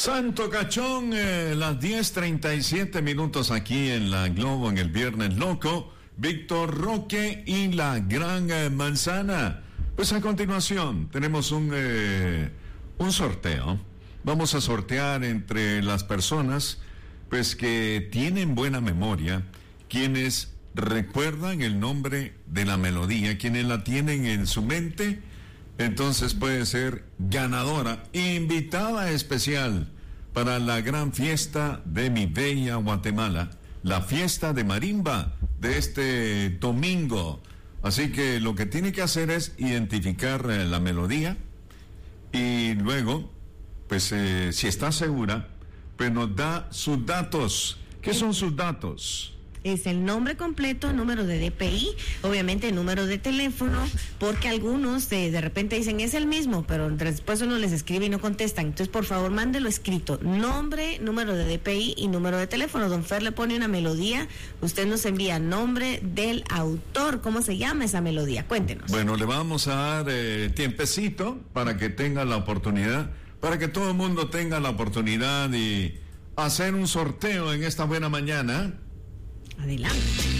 Santo Cachón, las 10:37 aquí en la Globo en el Viernes Loco. Víctor Roque y la Gran Manzana. Pues a continuación tenemos un sorteo. Vamos a sortear entre las personas pues que tienen buena memoria, quienes recuerdan el nombre de la melodía, quienes la tienen en su mente. Entonces puede ser ganadora, invitada especial para la gran fiesta de mi bella Guatemala, la fiesta de marimba de este domingo. Así que lo que tiene que hacer es identificar la melodía y luego, pues si está segura, pues nos da sus datos. ¿Qué son sus datos? Es el nombre completo, número de DPI, obviamente el número de teléfono, porque algunos de repente dicen es el mismo, pero después uno les escribe y no contestan. Entonces, por favor, mándelo escrito. Nombre, número de DPI y número de teléfono. Don Fer le pone una melodía, usted nos envía nombre del autor. ¿Cómo se llama esa melodía? Cuéntenos. Bueno, le vamos a dar tiempecito para que tenga la oportunidad, para que todo el mundo tenga la oportunidad de hacer un sorteo en esta buena mañana. Adelante.